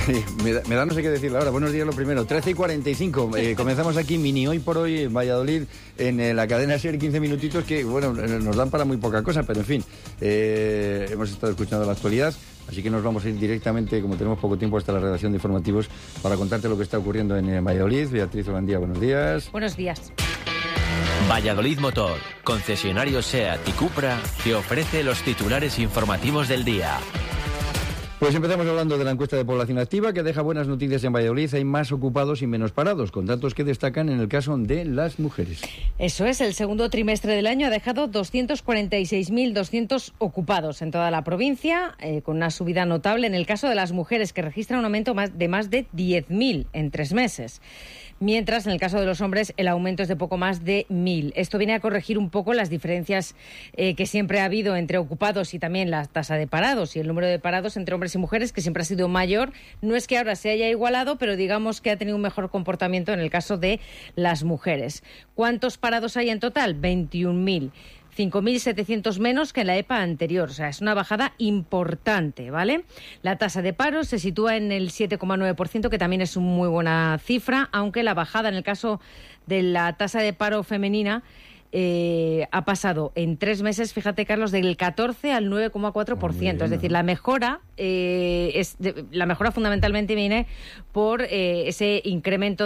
Me da no sé qué decirle ahora. Buenos días, lo primero. 13:45. Comenzamos aquí, mini hoy por hoy, en Valladolid, en la cadena SER, 15 minutitos que, bueno, nos dan para muy poca cosa, pero en fin, hemos estado escuchando la actualidad, así que nos vamos a ir directamente, como tenemos poco tiempo, hasta la redacción de informativos para contarte lo que está ocurriendo en Valladolid. Beatriz Holandía, buenos días. Buenos días. Valladolid Motor, concesionario SEAT y Cupra, te ofrece los titulares informativos del día. Pues empezamos hablando de la encuesta de población activa, que deja buenas noticias en Valladolid. Hay más ocupados y menos parados, con datos que destacan en el caso de las mujeres. Eso es, el segundo trimestre del año ha dejado 246.200 ocupados en toda la provincia, con una subida notable en el caso de las mujeres, que registran un aumento de más de 10.000 en 3 meses. Mientras, en el caso de los hombres, el aumento es de poco más de 1.000. Esto viene a corregir un poco las diferencias que siempre ha habido entre ocupados y también la tasa de parados y el número de parados entre hombres y mujeres, que siempre ha sido mayor. No es que ahora se haya igualado, pero digamos que ha tenido un mejor comportamiento en el caso de las mujeres. ¿Cuántos parados hay en total? 21.000. 5.700 menos que en la EPA anterior, o sea, es una bajada importante, ¿vale? La tasa de paro se sitúa en el 7,9%, que también es una muy buena cifra, aunque la bajada en el caso de la tasa de paro femenina ha pasado en 3 meses, fíjate, Carlos, del 14 al 9,4%. Es decir, la mejora fundamentalmente viene por ese incremento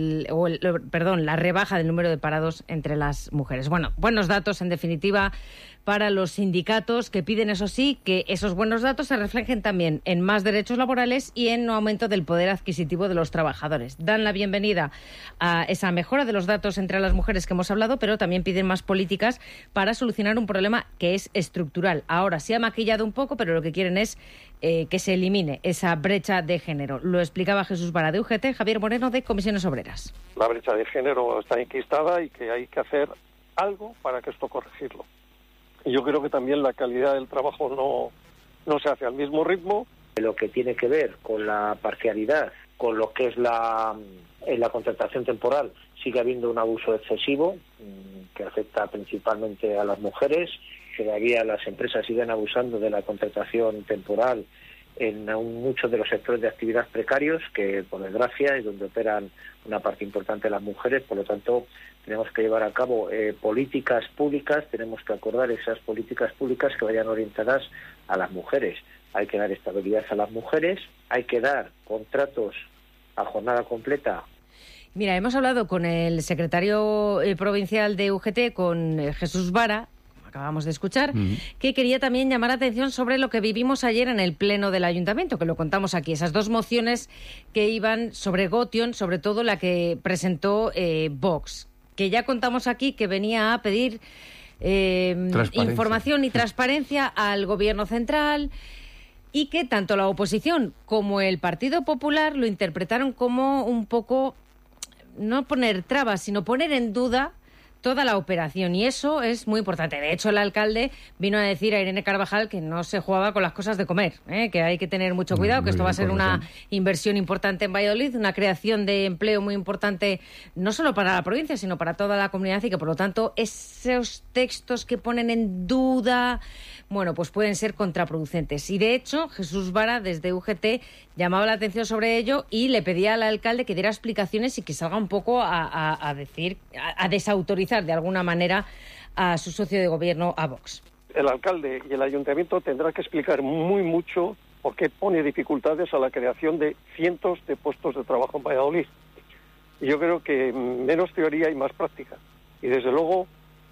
la rebaja del número de parados entre las mujeres. Bueno, buenos datos, en definitiva, para los sindicatos, que piden, eso sí, que esos buenos datos se reflejen también en más derechos laborales y en un aumento del poder adquisitivo de los trabajadores. Dan la bienvenida a esa mejora de los datos entre las mujeres que hemos hablado, pero también piden más políticas para solucionar un problema que es estructural. Ahora se ha maquillado un poco, pero lo que quieren es que se elimine esa brecha de género. Lo explicaba Jesús Vara de UGT, Javier Moreno de Comisiones Obreras. La brecha de género está enquistada y que hay que hacer algo para que esto corregirlo. Y yo creo que también la calidad del trabajo no se hace al mismo ritmo. Lo que tiene que ver con la parcialidad, con lo que es la contratación temporal, sigue habiendo un abuso excesivo que afecta principalmente a las mujeres. Todavía las empresas siguen abusando de la contratación temporal en muchos de los sectores de actividad precarios, que por desgracia es donde operan una parte importante de las mujeres. Por lo tanto, tenemos que llevar a cabo políticas públicas, tenemos que acordar esas políticas públicas que vayan orientadas a las mujeres. Hay que dar estabilidad a las mujeres, hay que dar contratos a jornada completa. Mira, hemos hablado con el secretario provincial de UGT, con Jesús Vara, acabamos de escuchar, que quería también llamar la atención sobre lo que vivimos ayer en el Pleno del Ayuntamiento, que lo contamos aquí, esas 2 mociones que iban sobre Gotion, sobre todo la que presentó Vox, que ya contamos aquí que venía a pedir información y transparencia al Gobierno central, y que tanto la oposición como el Partido Popular lo interpretaron como un poco, no poner trabas, sino poner en duda toda la operación, y eso es muy importante. De hecho, el alcalde vino a decir a Irene Carvajal que no se jugaba con las cosas de comer, que hay que tener mucho cuidado, que esto va a ser una inversión importante en Valladolid, una creación de empleo muy importante, no solo para la provincia, sino para toda la comunidad, y que, por lo tanto, esos textos que ponen en duda, bueno, pues pueden ser contraproducentes. Y, de hecho, Jesús Vara, desde UGT, llamaba la atención sobre ello y le pedía al alcalde que diera explicaciones y que salga un poco a desautorizar de alguna manera a su socio de gobierno, a Vox. El alcalde y el ayuntamiento tendrán que explicar mucho por qué pone dificultades a la creación de cientos de puestos de trabajo en Valladolid. Y yo creo que menos teoría y más práctica. Y desde luego,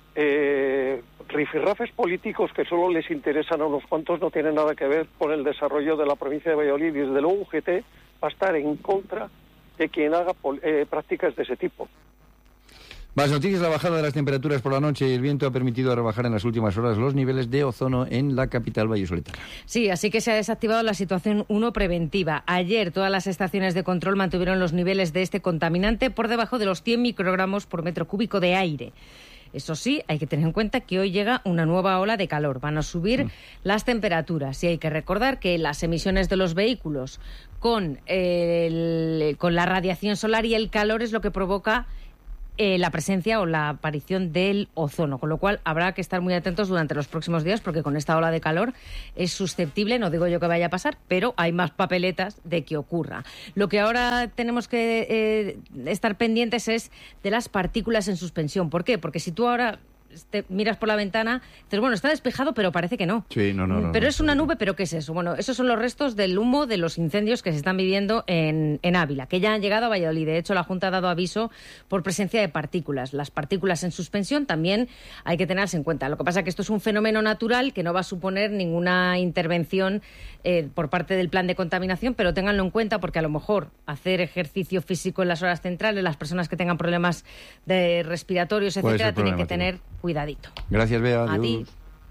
rifirrafes políticos que solo les interesan a unos cuantos no tienen nada que ver con el desarrollo de la provincia de Valladolid. Y desde luego UGT va a estar en contra de quien haga prácticas de ese tipo. Más noticias: la bajada de las temperaturas por la noche y el viento ha permitido rebajar en las últimas horas los niveles de ozono en la capital vallisoletana. Sí, así que se ha desactivado la situación 1 preventiva. Ayer todas las estaciones de control mantuvieron los niveles de este contaminante por debajo de los 100 microgramos por metro cúbico de aire. Eso sí, hay que tener en cuenta que hoy llega una nueva ola de calor. Van a subir las temperaturas y hay que recordar que las emisiones de los vehículos con la radiación solar y el calor es lo que provoca la presencia o la aparición del ozono, con lo cual habrá que estar muy atentos durante los próximos días porque con esta ola de calor es susceptible, no digo yo que vaya a pasar, pero hay más papeletas de que ocurra. Lo que ahora tenemos que estar pendientes es de las partículas en suspensión. ¿Por qué? Porque si tú ahora te miras por la ventana, dices, bueno, está despejado, pero parece que no. Sí, no. Pero es una nube, ¿pero qué es eso? Bueno, esos son los restos del humo de los incendios que se están viviendo en Ávila, que ya han llegado a Valladolid. De hecho, la Junta ha dado aviso por presencia de partículas. Las partículas en suspensión también hay que tenerlas en cuenta. Lo que pasa es que esto es un fenómeno natural que no va a suponer ninguna intervención por parte del plan de contaminación, pero ténganlo en cuenta porque a lo mejor hacer ejercicio físico en las horas centrales, las personas que tengan problemas de respiratorios, etcétera, tienen que tener cuidadito. Gracias, Bea. A ti.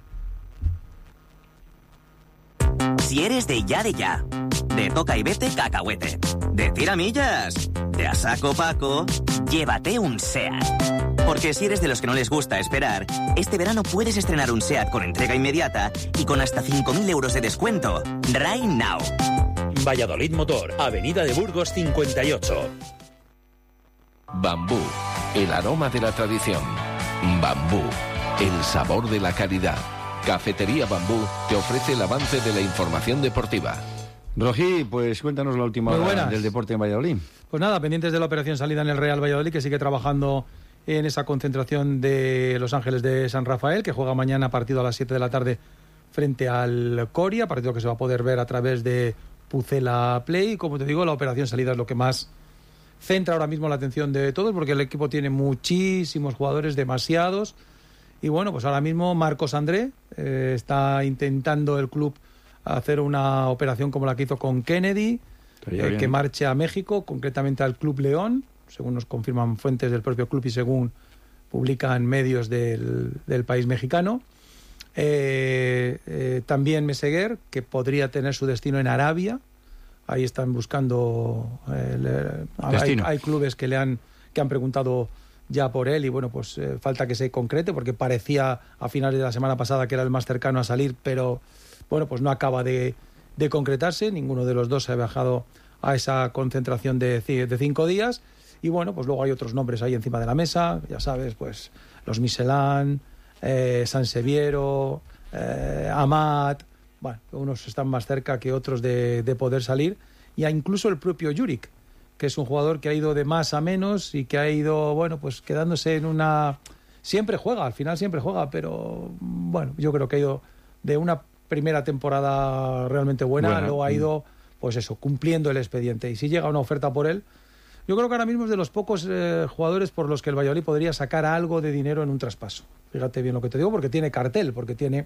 Si eres de ya, de toca y vete cacahuete, de tiramillas, de a saco Paco, llévate un SEAT. Porque si eres de los que no les gusta esperar, este verano puedes estrenar un SEAT con entrega inmediata y con hasta 5.000 euros de descuento. Right now. Valladolid Motor, Avenida de Burgos 58. Bambú, el aroma de la tradición. Bambú, el sabor de la calidad. Cafetería Bambú te ofrece el avance de la información deportiva. Rojí, pues cuéntanos la última hora del deporte en Valladolid. Pues nada, pendientes de la operación salida en el Real Valladolid, que sigue trabajando en esa concentración de Los Ángeles de San Rafael, que juega mañana partido a las 7 de la tarde frente al Coria, partido que se va a poder ver a través de Pucela Play. Como te digo, la operación salida es lo que más centra ahora mismo la atención de todos, porque el equipo tiene muchísimos jugadores, demasiados. Y bueno, pues ahora mismo Marcos André está intentando el club hacer una operación como la que hizo con Kennedy, que marche a México, concretamente al Club León, según nos confirman fuentes del propio club y según publican medios del país mexicano. También Meseguer, que podría tener su destino en Arabia. Ahí están buscando... hay clubes que han preguntado ya por él y bueno, pues falta que se concrete porque parecía a finales de la semana pasada que era el más cercano a salir, pero bueno, pues no acaba de concretarse. Ninguno de los dos se ha viajado a esa concentración de 5 días y bueno, pues luego hay otros nombres ahí encima de la mesa, ya sabes, pues los Michelin, Sanseviero, Amat. Bueno, unos están más cerca que otros de poder salir. Y incluso el propio Juric, que es un jugador que ha ido de más a menos y que ha ido, bueno, pues quedándose en una... Siempre juega, al final siempre juega, pero bueno, yo creo que ha ido de una primera temporada realmente buena, luego ha ido, pues eso, cumpliendo el expediente. Y si llega una oferta por él, yo creo que ahora mismo es de los pocos jugadores por los que el Valladolid podría sacar algo de dinero en un traspaso. Fíjate bien lo que te digo, porque tiene cartel, porque tiene...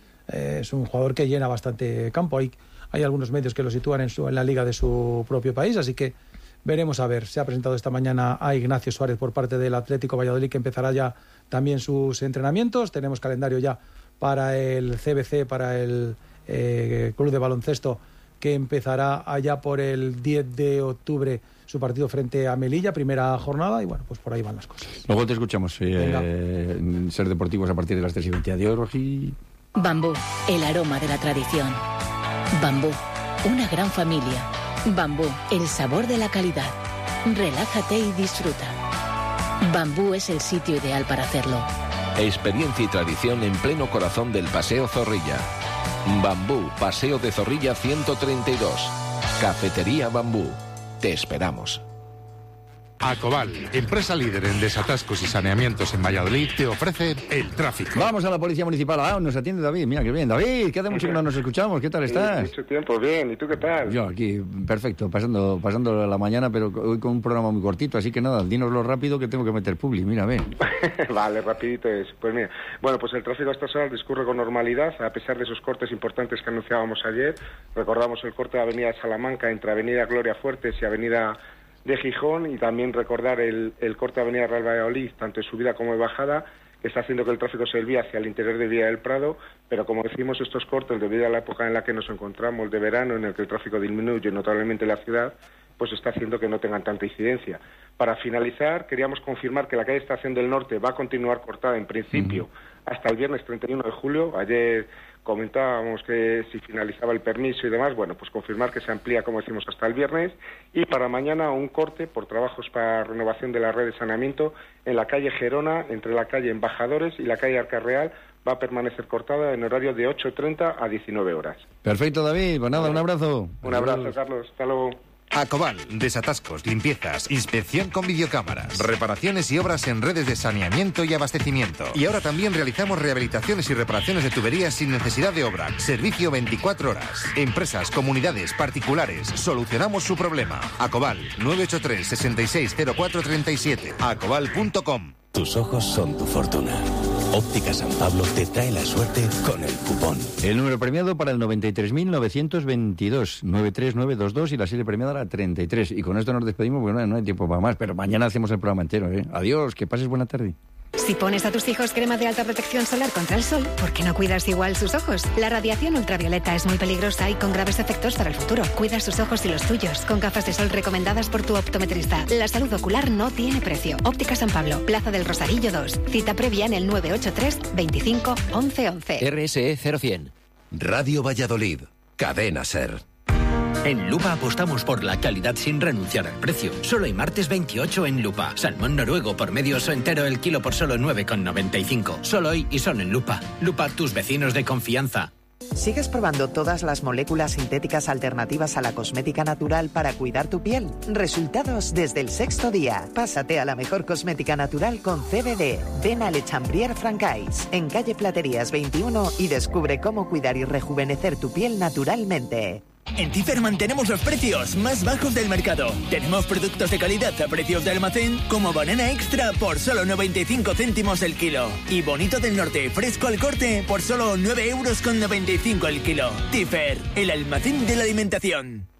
es un jugador que llena bastante campo. Hay algunos medios que lo sitúan en la liga de su propio país, así que veremos a ver. Se ha presentado esta mañana a Ignacio Suárez por parte del Atlético Valladolid, que empezará ya también sus entrenamientos. Tenemos calendario ya para el CBC, para el Club de Baloncesto, que empezará allá por el 10 de octubre su partido frente a Melilla, primera jornada, y bueno, pues por ahí van las cosas. Luego te escuchamos en Ser Deportivos a partir de las 3:20. Adiós, Rojí. Bambú, el aroma de la tradición. Bambú, una gran familia. Bambú, el sabor de la calidad. Relájate y disfruta. Bambú es el sitio ideal para hacerlo. Experiencia y tradición en pleno corazón del Paseo Zorrilla. Bambú, Paseo de Zorrilla 132. Cafetería Bambú. Te esperamos. Acobal, empresa líder en desatascos y saneamientos en Valladolid, te ofrece el tráfico. Vamos a la Policía Municipal. Nos atiende David. Mira qué bien. David, ¿qué hace mucho que no nos escuchamos? ¿Qué tal estás? Mucho tiempo, bien. ¿Y tú qué tal? Yo aquí, perfecto, pasando la mañana, pero hoy con un programa muy cortito, así que nada, dínoslo rápido que tengo que meter publi. Mira, ven. Vale, rapidito es. Pues mira, bueno, pues el tráfico a estas horas discurre con normalidad, a pesar de esos cortes importantes que anunciábamos ayer. Recordamos el corte de Avenida Salamanca entre Avenida Gloria Fuertes y Avenida de Gijón, y también recordar el corte de Avenida Real Valladolid, tanto en subida como en bajada, que está haciendo que el tráfico se desvíe hacia el interior de Villa del Prado, pero como decimos, estos cortes, debido a la época en la que nos encontramos de verano, en el que el tráfico disminuye notablemente en la ciudad, pues está haciendo que no tengan tanta incidencia. Para finalizar, queríamos confirmar que la calle Estación del Norte va a continuar cortada en principio hasta el viernes 31 de julio. Ayer comentábamos que si finalizaba el permiso y demás, bueno, pues confirmar que se amplía, como decimos, hasta el viernes, y para mañana un corte por trabajos para renovación de la red de saneamiento en la calle Gerona, entre la calle Embajadores y la calle Arca Real, va a permanecer cortada en horario de 8:30 a 19 horas. Perfecto, David. Pues nada, un abrazo. Un abrazo, Carlos. Hasta luego. Acoval, desatascos, limpiezas, inspección con videocámaras, reparaciones y obras en redes de saneamiento y abastecimiento. Y ahora también realizamos rehabilitaciones y reparaciones de tuberías sin necesidad de obra. Servicio 24 horas. Empresas, comunidades, particulares, solucionamos su problema. Acoval, 983 660437. Acoval.com. Tus ojos son tu fortuna. Óptica San Pablo te trae la suerte con el cupón. El número premiado para el 93.922, 93922 y la serie premiada la 33. Y con esto nos despedimos porque no hay tiempo para más, pero mañana hacemos el programa entero, ¿eh? Adiós, que pases buena tarde. Si pones a tus hijos crema de alta protección solar contra el sol, ¿por qué no cuidas igual sus ojos? La radiación ultravioleta es muy peligrosa y con graves efectos para el futuro. Cuida sus ojos y los tuyos con gafas de sol recomendadas por tu optometrista. La salud ocular no tiene precio. Óptica San Pablo, Plaza del Rosarillo 2. Cita previa en el 983 25 11 11. RSE 0100. Radio Valladolid. Cadena SER. En Lupa apostamos por la calidad sin renunciar al precio. Solo hay martes 28 en Lupa. Salmón noruego por medio oso entero el kilo por solo 9,95. Solo hoy y solo en Lupa. Lupa, tus vecinos de confianza. ¿Sigues probando todas las moléculas sintéticas alternativas a la cosmética natural para cuidar tu piel? Resultados desde el 6º día. Pásate a la mejor cosmética natural con CBD. Ven a Le Chambrier Francais, en calle Platerías 21 y descubre cómo cuidar y rejuvenecer tu piel naturalmente. En Tifer mantenemos los precios más bajos del mercado. Tenemos productos de calidad a precios de almacén, como banana extra por solo 95 céntimos el kilo. Y bonito del norte fresco al corte por solo 9,95 € el kilo. Tifer, el almacén de la alimentación.